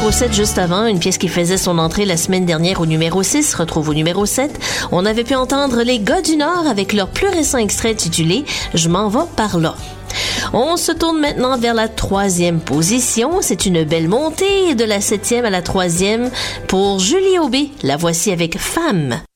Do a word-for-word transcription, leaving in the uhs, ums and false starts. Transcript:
numéro sept juste avant, une pièce qui faisait son entrée la semaine dernière au numéro six, se retrouve au numéro sept. On avait pu entendre les Gars du Nord avec leur plus récent extrait intitulé « Je m'en vais par là ». On se tourne maintenant vers la troisième position. C'est une belle montée de la septième à la troisième pour Julie Aubé. La voici avec Femme.